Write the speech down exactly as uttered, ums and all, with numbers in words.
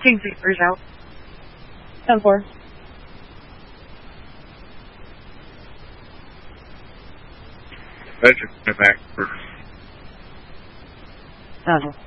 King Vapors out. ten four. Veteran back first. Dazzle.